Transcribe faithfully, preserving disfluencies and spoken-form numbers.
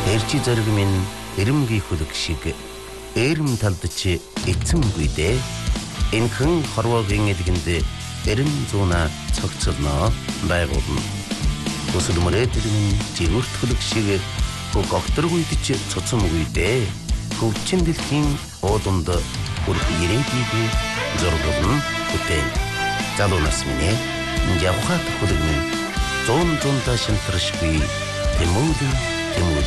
Эрчи зэрэг минь эрэмгийн хөлөг шиг эрэм талдч эцэмгүй дээ. Энхэн хорвоогийн эдгэнд эрэм зүүна цогцолно байгуулна. Өсөл мөрөөдөл минь жигүүрт хөлөг шиг хөг огторгүйдч цоцомгүй дээ. Хөвчин дэлхийн ууданд хүрх ирээдийг зургуулна үтэн. Залуу нас минь явхад хөлөг минь зүүн зүүндаа шантаршгүй тэмүүлэн тэмүүлэн